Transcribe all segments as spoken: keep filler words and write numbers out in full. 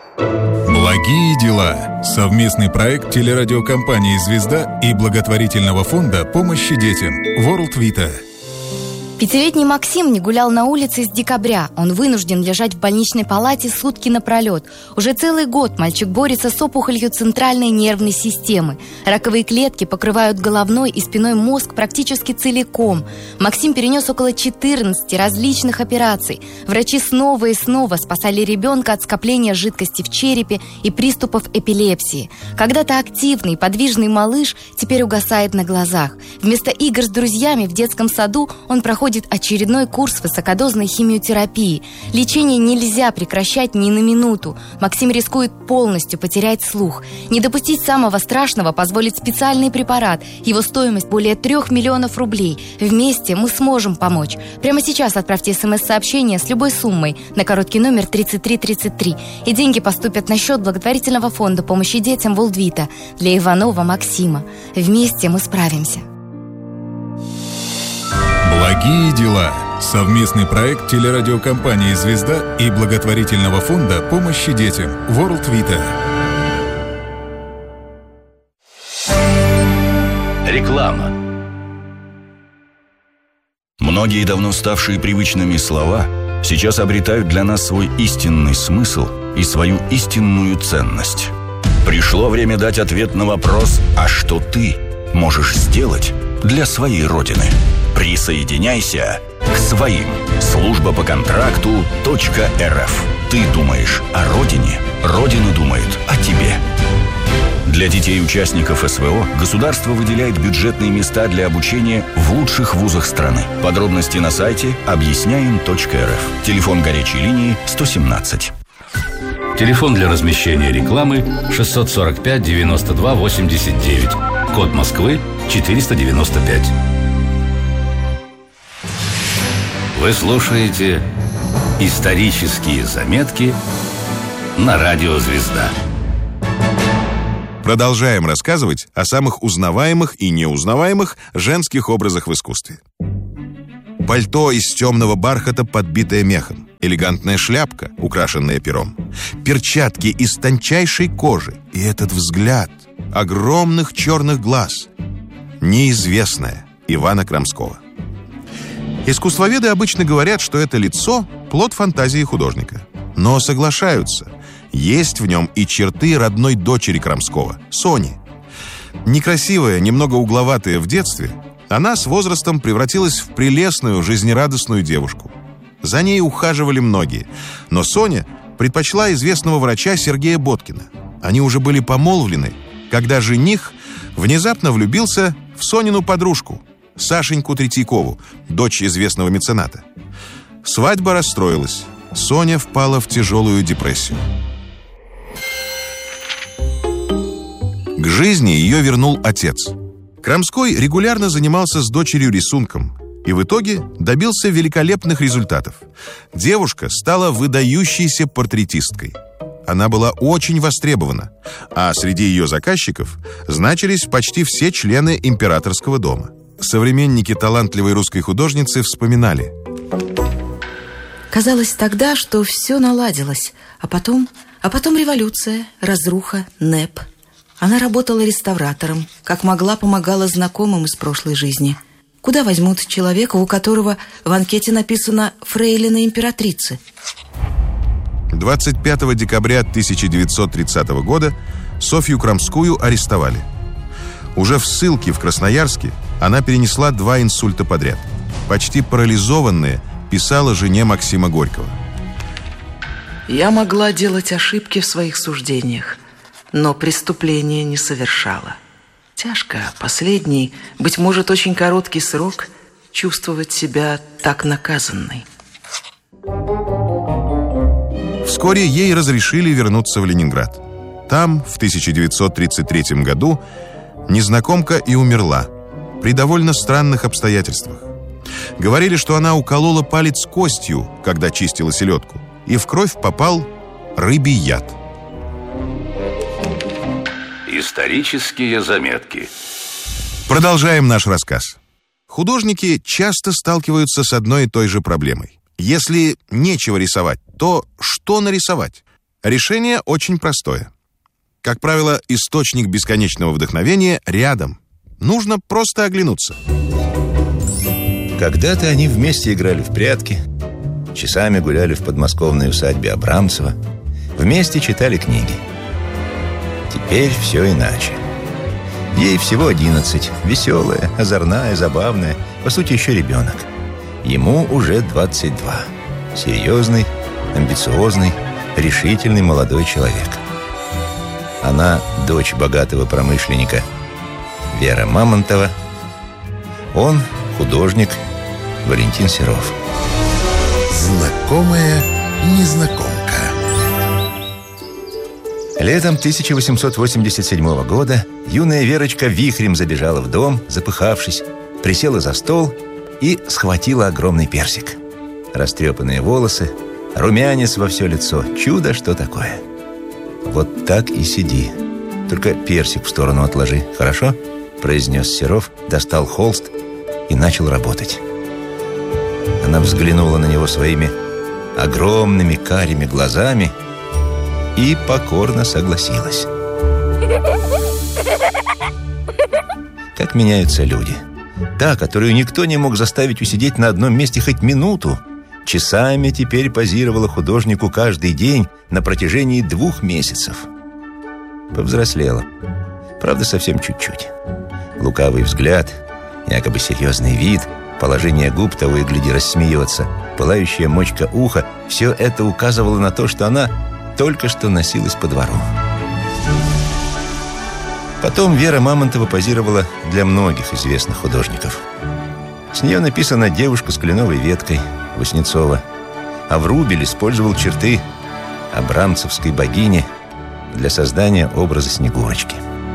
Благие дела. Совместный проект телерадиокомпании «Звезда» и благотворительного фонда помощи детям World Vita. Пятилетний Максим не гулял на улице с декабря. Он вынужден лежать в больничной палате сутки напролет. Уже целый год мальчик борется с опухолью центральной нервной системы. Раковые клетки покрывают головной и спиной мозг практически целиком. Максим перенес около четырнадцати различных операций. Врачи снова и снова спасали ребенка от скопления жидкости в черепе и приступов эпилепсии. Когда-то активный, подвижный малыш теперь угасает на глазах. Вместо игр с друзьями в детском саду он проходит очередной курс высокодозной химиотерапии. Лечение нельзя прекращать ни на минуту. Максим рискует полностью потерять слух. Не допустить самого страшного позволит специальный препарат. Его стоимость более трех миллионов рублей. Вместе мы сможем помочь. Прямо сейчас отправьте смс-сообщение с любой суммой на короткий номер тридцать три тридцать три. И деньги поступят на счет благотворительного фонда помощи детям World Vita для Иванова Максима. Вместе мы справимся. Благие дела. Совместный проект телерадиокомпании «Звезда» и благотворительного фонда помощи детям World Vita. Реклама. Многие давно ставшие привычными слова сейчас обретают для нас свой истинный смысл и свою истинную ценность. Пришло время дать ответ на вопрос: а что ты можешь сделать для своей Родины? Присоединяйся к своим. Служба по контракту .рф. Ты думаешь о Родине, Родина думает о тебе. Для детей-участников СВО государство выделяет бюджетные места для обучения в лучших вузах страны. Подробности на сайте объясняем точка эр эф. Телефон горячей линии сто семнадцать. Телефон для размещения рекламы шестьсот сорок пять девяносто два восемьдесят девять. Код Москвы четыреста девяносто пять. Вы слушаете «Исторические заметки» на радио «Звезда». Продолжаем рассказывать о самых узнаваемых и неузнаваемых женских образах в искусстве. Пальто из темного бархата, подбитое мехом. Элегантная шляпка, украшенная пером. Перчатки из тончайшей кожи. И этот взгляд огромных черных глаз. Неизвестная Ивана Крамского. Искусствоведы обычно говорят, что это лицо – плод фантазии художника. Но соглашаются, есть в нем и черты родной дочери Крамского – Сони. Некрасивая, немного угловатая в детстве, она с возрастом превратилась в прелестную, жизнерадостную девушку. За ней ухаживали многие, но Соня предпочла известного врача Сергея Боткина. Они уже были помолвлены, когда жених внезапно влюбился в Сонину подружку – Сашеньку Третьякову, дочь известного мецената. Свадьба расстроилась. Соня впала в тяжелую депрессию. К жизни ее вернул отец. Крамской регулярно занимался с дочерью рисунком и в итоге добился великолепных результатов. Девушка стала выдающейся портретисткой. Она была очень востребована, а среди ее заказчиков значились почти все члены императорского дома. Современники талантливой русской художницы вспоминали: казалось тогда, что все наладилось, а потом, а потом революция, разруха, НЭП. Она работала реставратором, как могла помогала знакомым из прошлой жизни. Куда возьмут человека, у которого в анкете написано «Фрейлина императрицы»? двадцать пятого декабря тысяча девятьсот тридцатого года Софью Крамскую арестовали. Уже в ссылке в Красноярске она перенесла два инсульта подряд. Почти парализованная, писала жене Максима Горького: «Я могла делать ошибки в своих суждениях, но преступления не совершала. Тяжко последний, быть может, очень короткий срок чувствовать себя так наказанной». Вскоре ей разрешили вернуться в Ленинград. Там, в тысяча девятьсот тридцать третьем году, незнакомка и умерла при довольно странных обстоятельствах. Говорили, что она уколола палец костью, когда чистила селедку, и в кровь попал рыбий яд. Исторические заметки. Продолжаем наш рассказ. Художники часто сталкиваются с одной и той же проблемой. Если нечего рисовать, то что нарисовать? Решение очень простое. Как правило, источник бесконечного вдохновения рядом. Нужно просто оглянуться. Когда-то они вместе играли в прятки, часами гуляли в подмосковной усадьбе Абрамцева, вместе читали книги. Теперь все иначе. Ей всего одиннадцать, веселая, озорная, забавная, по сути, еще ребенок. Ему уже двадцать два. Серьезный, амбициозный, решительный молодой человек. Она дочь богатого промышленника Вера Мамонтова. Он художник Валентин Серов. Знакомая незнакомка. Летом тысяча восемьсот восемьдесят седьмого года юная Верочка вихрем забежала в дом, запыхавшись, присела за стол и схватила огромный персик. Растрепанные волосы, румянец во все лицо. Чудо, что такое. «Вот так и сиди. Только персик в сторону отложи, хорошо?» произнес Серов, достал холст и начал работать. Она взглянула на него своими огромными карими глазами и покорно согласилась. Как меняются люди. Та, которую никто не мог заставить усидеть на одном месте хоть минуту, часами теперь позировала художнику каждый день на протяжении двух месяцев. Повзрослела. Правда, совсем чуть-чуть. Лукавый взгляд, якобы серьезный вид, положение губ того и гляди рассмеется, пылающая мочка уха — все это указывало на то, что она только что носилась по двору. Потом Вера Мамонтова позировала для многих известных художников. С нее написана «Девушка с кленовой веткой» Васнецова, а Врубель использовал черты абрамцевской богини для создания образа Снегурочки.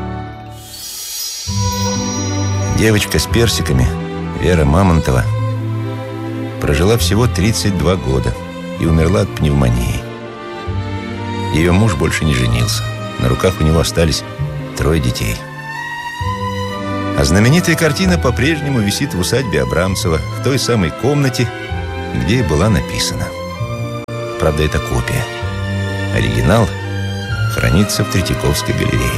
Девочка с персиками, Вера Мамонтова, прожила всего тридцать два года и умерла от пневмонии. Ее муж больше не женился. На руках у него остались трое детей. А знаменитая картина по-прежнему висит в усадьбе Абрамцева, в той самой комнате, где и была написана. Правда, это копия. Оригинал хранится в Третьяковской галерее.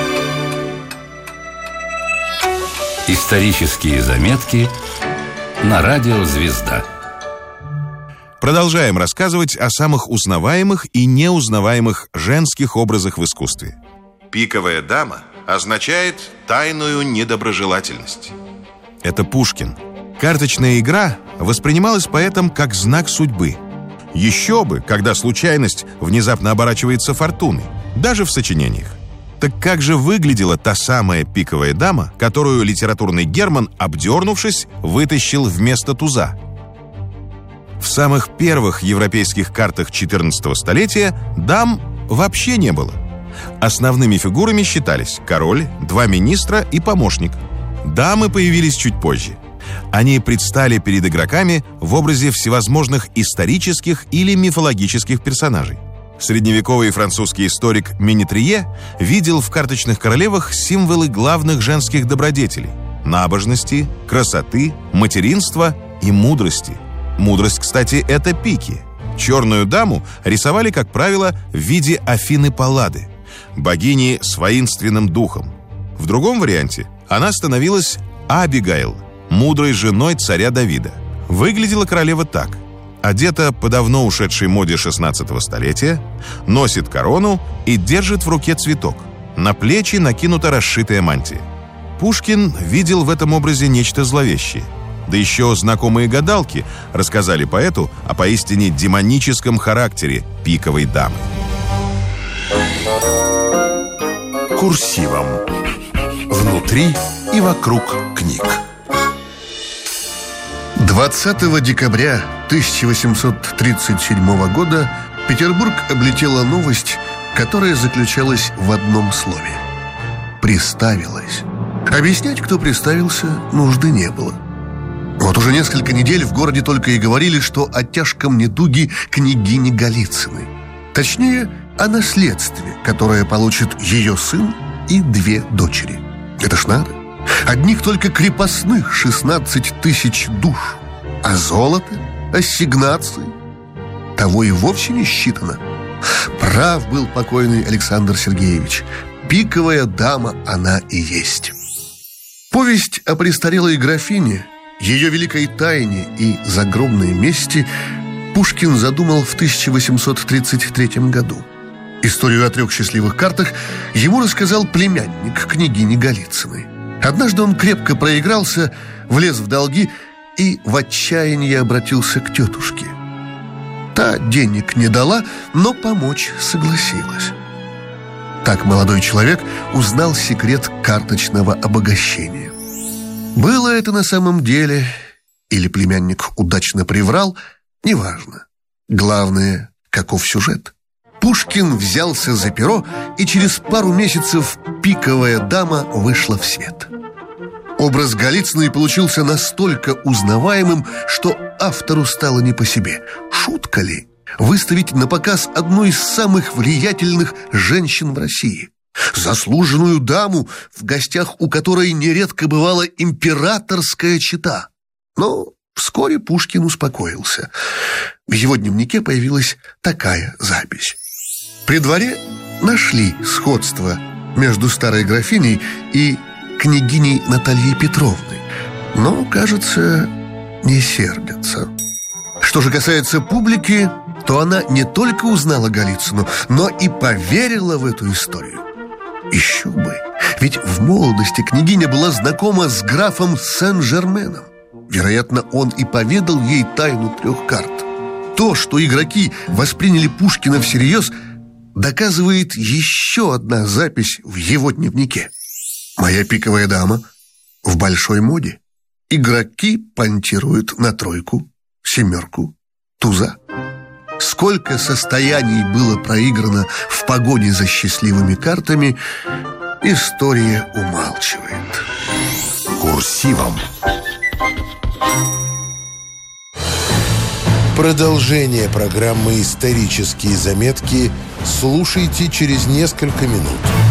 Исторические заметки на радио «Звезда». Продолжаем рассказывать о самых узнаваемых и неузнаваемых женских образах в искусстве. Пиковая дама означает тайную недоброжелательность. Это Пушкин. Карточная игра воспринималась поэтом как знак судьбы. Еще бы, когда случайность внезапно оборачивается фортуной, даже в сочинениях. Так как же выглядела та самая пиковая дама, которую литературный Герман, обдернувшись, вытащил вместо туза? В самых первых европейских картах четырнадцатого столетия дам вообще не было. Основными фигурами считались король, два министра и помощник. Дамы появились чуть позже. Они предстали перед игроками в образе всевозможных исторических или мифологических персонажей. Средневековый французский историк Минетрие видел в карточных королевах символы главных женских добродетелей – набожности, красоты, материнства и мудрости. Мудрость, кстати, это пики. Черную даму рисовали, как правило, в виде Афины Паллады, богини с воинственным духом. В другом варианте она становилась Абигаил, мудрой женой царя Давида. Выглядела королева так. Одета по давно ушедшей моде шестнадцатого столетия, носит корону и держит в руке цветок. На плечи накинута расшитая мантия. Пушкин видел в этом образе нечто зловещее. Да еще знакомые гадалки рассказали поэту о поистине демоническом характере пиковой дамы. Курсивом. Внутри и вокруг книг. двадцатого декабря тысяча восемьсот тридцать седьмого года Петербург облетела новость, которая заключалась в одном слове. Приставилась. Объяснять, кто приставился, нужды не было. Вот уже несколько недель в городе только и говорили, что о тяжком недуге княгини Голицыной. Точнее, о наследстве, которое получит ее сын и две дочери. Это ж надо. Одних только крепостных шестнадцать тысяч душ. А золото, ассигнации, того и вовсе не считано. Прав был покойный Александр Сергеевич. Пиковая дама она и есть. Повесть о престарелой графине, ее великой тайне и загробной мести Пушкин задумал в тысяча восемьсот тридцать третьем году. Историю о трех счастливых картах ему рассказал племянник княгини Голицыной. Однажды он крепко проигрался, влез в долги и в отчаянии обратился к тетушке. Та денег не дала, но помочь согласилась. Так молодой человек узнал секрет карточного обогащения. Было это на самом деле, или племянник удачно приврал, неважно. Главное, каков сюжет. Пушкин взялся за перо, и через пару месяцев «Пиковая дама» вышла в свет. Образ Голицыной получился настолько узнаваемым, что автору стало не по себе. Шутка ли выставить на показ одну из самых влиятельных женщин в России? Заслуженную даму, в гостях у которой нередко бывала императорская чета. Но вскоре Пушкин успокоился. В его дневнике появилась такая запись. При дворе нашли сходство между старой графиней и княгиней Натальей Петровной, но, кажется, не сердятся. Что же касается публики, то она не только узнала Голицыну, но и поверила в эту историю. Еще бы, ведь в молодости княгиня была знакома с графом Сен-Жерменом. Вероятно, он и поведал ей тайну трех карт. То, что игроки восприняли Пушкина всерьез, доказывает еще одна запись в его дневнике. «Моя пиковая дама в большой моде. Игроки понтируют на тройку, семерку, туза». Сколько состояний было проиграно в погоне за счастливыми картами, история умалчивает. Курсивом. Продолжение программы «Исторические заметки» слушайте через несколько минут.